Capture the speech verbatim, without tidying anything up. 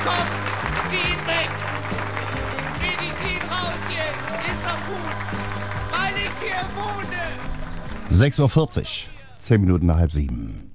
komm, zieh ihn weg. Medizin raus jetzt, ist doch gut, weil ich hier wohne. sechs Uhr vierzig, zehn Minuten nach halb sieben.